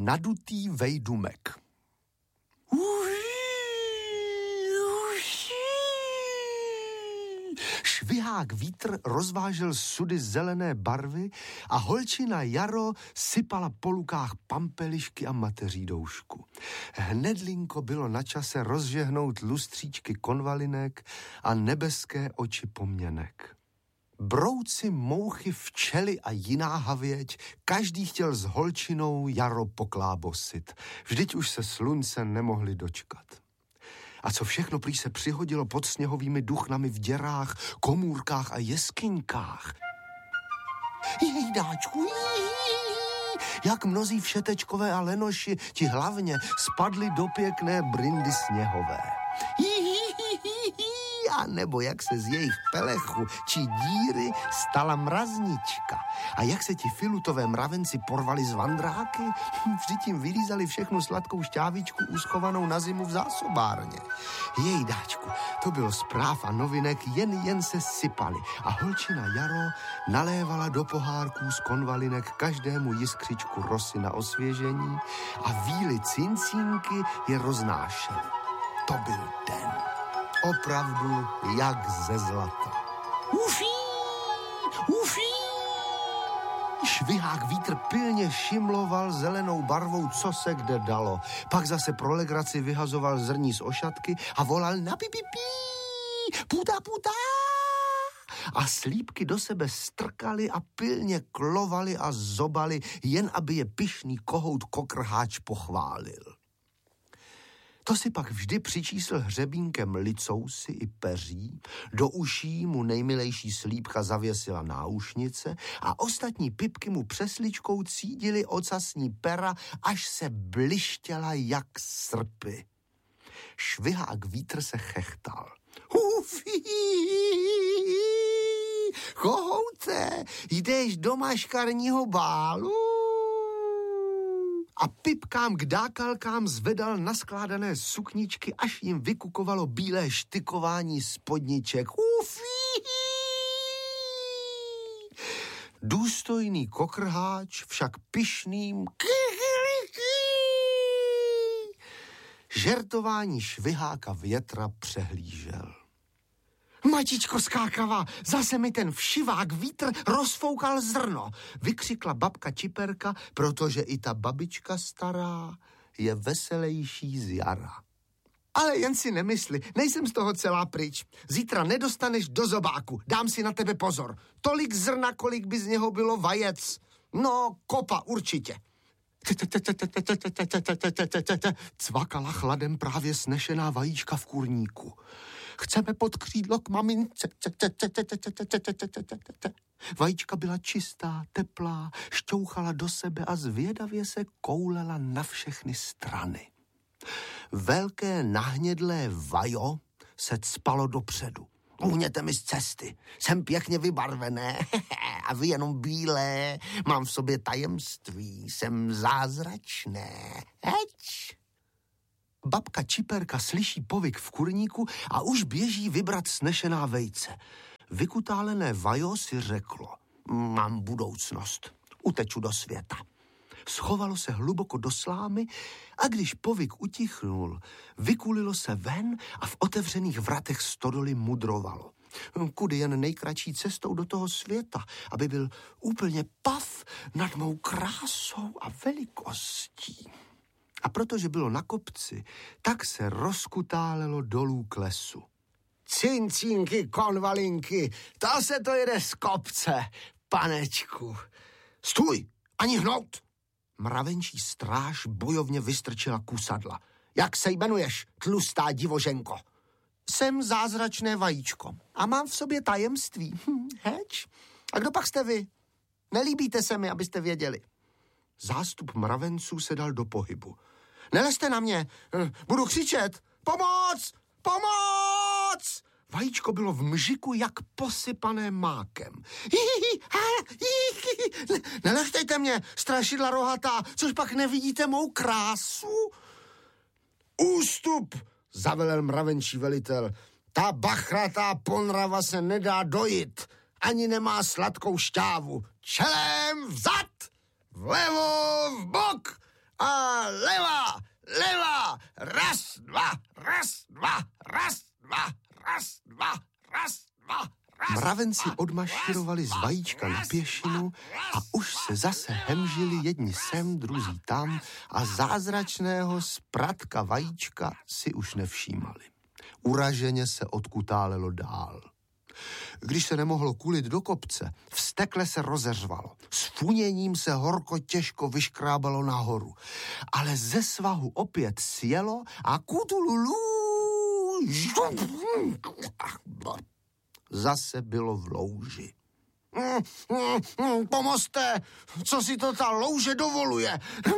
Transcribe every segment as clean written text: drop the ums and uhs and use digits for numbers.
nadutý vejdumek. Švihák vítr rozvážel sudy zelené barvy a holčina Jaro sypala po lukách pampelišky a mateří doušku. Hnedlinko bylo na čase rozžehnout lustříčky konvalinek a nebeské oči poměnek. Brouci, mouchy, včely a jiná havěť, každý chtěl s holčinou Jaro poklábosit. Vždyť už se slunce nemohli dočkat. A co všechno prý se přihodilo pod sněhovými duchnami v děrách, komůrkách a jeskyňkách. Jejdáčku, jak mnozí všetečkové a lenoši, ti hlavně spadli do pěkné brindy sněhové. A nebo jak se z jejich pelechu či díry stala mraznička. A jak se ti filutové mravenci porvali z vandráky, vždyť jim vylízali všechnu sladkou šťávičku uschovanou na zimu v zásobárně. Jejdáčku, to bylo zpráv a novinek, jen se sypali. A holčina Jaro nalévala do pohárků z konvalinek každému jiskřičku rosy na osvěžení a víly cincínky je roznášely. To byl den. Opravdu jak ze zlata. Ufí! Ufí! Švihák vítr pilně šimloval zelenou barvou, co se kde dalo. Pak zase pro legraci vyhazoval zrní z ošatky a volal na pipipí, puta, puta. A slípky do sebe strkali a pilně klovali a zobali, jen aby je pyšný kohout kokrháč pochválil. To si pak vždy přičísl hřebínkem licousy i peří, do uší mu nejmilejší slípka zavěsila náušnice a ostatní pipky mu přesličkou cídili ocasní pera, až se blištěla jak srpy. Švihák vítr se chechtal. Hufí! Kohoute, jdeš do maškarního bálu? A pipkám k dákalkám zvedal naskládané sukničky, až jim vykukovalo bílé štykování spodniček. Ufí! Důstojný kokrháč však pyšným žertování šviháka větra přehlížel. Matičko skákavá, zase mi ten všivák vítr rozfoukal zrno, vykřikla babka Čiperka, protože i ta babička stará je veselější z jara. Ale jen si nemysli, nejsem z toho celá pryč. Zítra nedostaneš do zobáku, dám si na tebe pozor. Tolik zrna, kolik by z něho bylo vajec. No, kopa určitě. Cvakala chladem právě snešená vajíčka v kurníku. Chceme pod křídlo k mamince. Vajíčka byla čistá, teplá, šťouchala do sebe a zvědavě se koulela na všechny strany. Velké nahnědlé vajo se cpalo dopředu. Uhněte mi z cesty, jsem pěkně vybarvené a vy jenom bílé, mám v sobě tajemství, jsem zázračné. Heč! Babka Čiperka slyší povyk v kurníku a už běží vybrat snešená vejce. Vykutálené vajo si řeklo, mám budoucnost, uteču do světa. Schovalo se hluboko do slámy a když povyk utichnul, vykulilo se ven a v otevřených vratech stodoly mudrovalo. Kudy jen nejkratší cestou do toho světa, aby byl úplně pav nad mou krásou a velikostí. A protože bylo na kopci, tak se rozkutálelo dolů k lesu. Cincínky, konvalinky, to se to jede z kopce, panečku. Stůj, ani hnout! Mravenčí stráž bojovně vystrčila kusadla. Jak se jmenuješ, tlustá divoženko? Jsem zázračné vajíčko a mám v sobě tajemství. Heč? A kdo pak jste vy? Nelíbíte se mi, abyste věděli. Zástup mravenců se dal do pohybu. Nelezte na mě, budu křičet. Pomoc! Pomoc! Vajíčko bylo v mžiku jak posypané mákem. Nelechtejte mě, strašidla rohatá, což pak nevidíte mou krásu? Ústup, zavelel mravenčí velitel. Ta bachratá ponrava se nedá dojit, ani nemá sladkou šťávu. Čelem vzad, vlevo, v bok a dva, raz, dva, raz, dva, raz, dva, raz, dva. Mravenci odmašírovali z vajíčka na pěšinu a už se zase hemžili jedni sem, druzí tam a zázračného spratka vajíčka si už nevšímali. Uraženě se odkutálelo dál. Když se nemohlo kulit do kopce, vztekle se rozeřvalo. S funěním se horko těžko vyškrábalo nahoru. Ale ze svahu opět sjelo a kutululú zase bylo v louži. Pomozte, co si to ta louže dovoluje?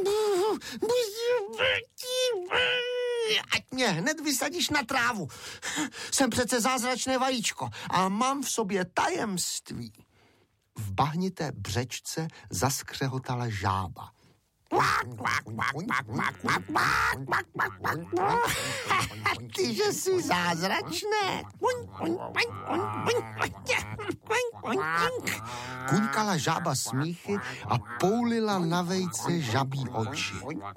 Ať mě hned vysadíš na trávu. Jsem přece zázračné vajíčko a mám v sobě tajemství. V bahnité břečce zaskřehotala žába. Ty, že jsi zázračné. Kuňkala žába smíchy a poulila na vejce žabí oči.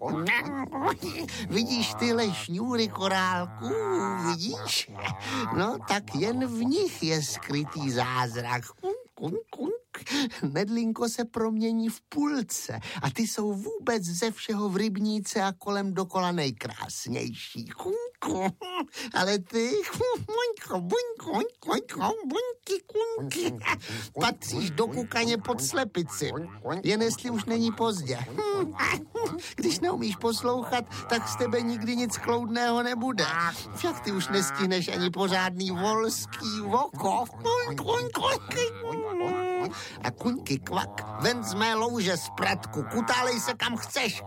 Vidíš tyhle šňůry korálků, vidíš? No, tak jen v nich je skrytý zázrak. Nedlinko se promění v pulce a ty jsou vůbec ze všeho v rybníce a kolem dokola nejkrásnější. Ale ty patříš do kukaně pod slepici, jen jestli už není pozdě. Když neumíš poslouchat, tak z tebe nikdy nic kloudného nebude. Však ty už nestihneš ani pořádný volský voko. A kuňky kvak, ven z mé louže z pratku, kutálej se kam chceš.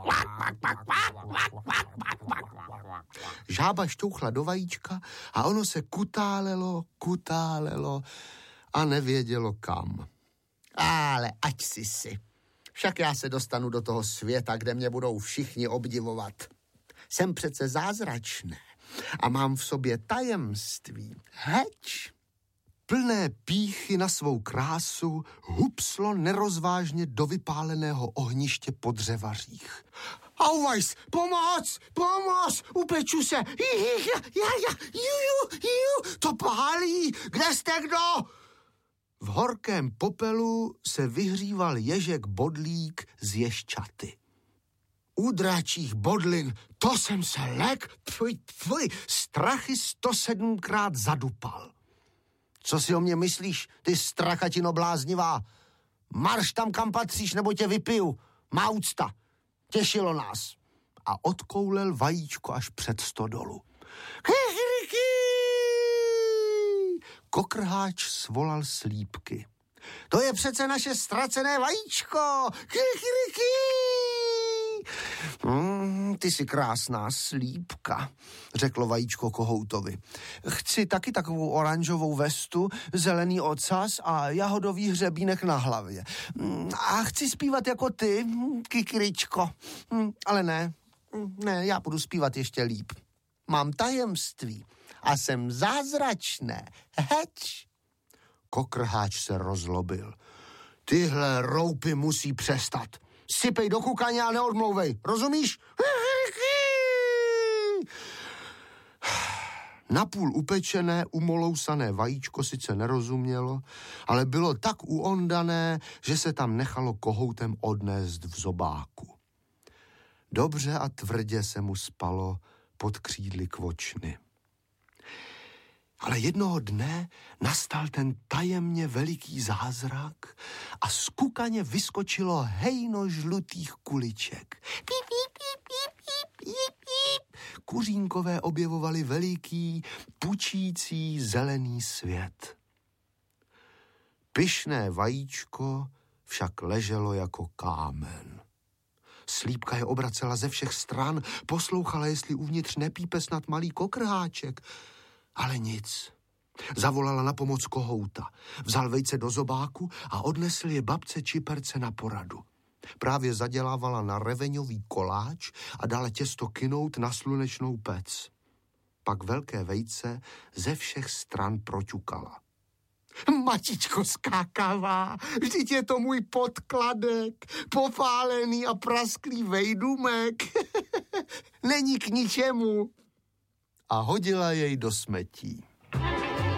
Žába šťouchla do vajíčka a ono se kutálelo a nevědělo kam. Ale ať si. Však já se dostanu do toho světa, kde mě budou všichni obdivovat. Jsem přece zázračné a mám v sobě tajemství. Heč! Plné pýchy na svou krásu hupslo nerozvážně do vypáleného ohniště po dřevařích. Auvajs, pomoc, upeču se. To pálí, kde jste kdo? V horkém popelu se vyhříval ježek bodlík z ješčaty. U dračích bodlin, to jsem se lek, strachy 107krát zadupal. Co si o mě myslíš, ty strachatino bláznivá? Marš tam, kam patříš, nebo tě vypiju. Má úcta. Těšilo nás. A odkoulel vajíčko až před stodolu. Kokrháč svolal slípky. To je přece naše ztracené vajíčko. Ty jsi krásná slípka, řeklo vajíčko kohoutovi. Chci taky takovou oranžovou vestu, zelený ocas a jahodový hřebínek na hlavě. A chci zpívat jako ty, kikričko. Ale ne, já budu zpívat ještě líp. Mám tajemství a jsem zázračné. Heč! Kokrháč se rozlobil. Tyhle roupy musí přestat. Sypej do kukaně a neodmlouvej, rozumíš? Napůl upečené, umolousané vajíčko sice nerozumělo, ale bylo tak uondané, že se tam nechalo kohoutem odnést v zobáku. Dobře a tvrdě se mu spalo pod křídly kvočny. Ale jednoho dne nastal ten tajemně veliký zázrak a z kukaně vyskočilo hejno žlutých kuliček. Píp, píp, píp, píp, píp, píp, píp. Kuřínkové objevovali veliký, pučící zelený svět. Pyšné vajíčko však leželo jako kámen. Slípka je obracela ze všech stran, poslouchala, jestli uvnitř nepípe snad malý kokrháček. Ale nic. Zavolala na pomoc kohouta. Vzal vejce do zobáku a odnesl je babce Čiperce na poradu. Právě zadělávala na reveňový koláč a dala těsto kynout na slunečnou pec. Pak velké vejce ze všech stran proťukala. Matičko skákavá, vždyť je to můj podkladek, popálený a prasklý vejdumek. Není k ničemu. a hodila jej do smetí.